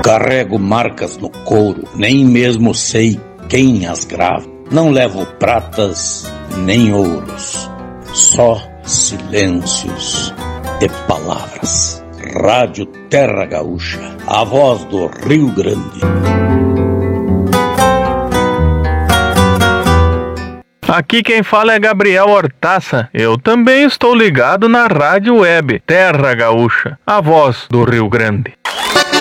Carrego marcas no couro, nem mesmo sei quem as grava. Não levo pratas nem ouros, só silêncios e palavras. Rádio Terra Gaúcha, a voz do Rio Grande. Aqui quem fala é Gabriel Hortaça. Eu também estou ligado na rádio web Terra Gaúcha, a voz do Rio Grande.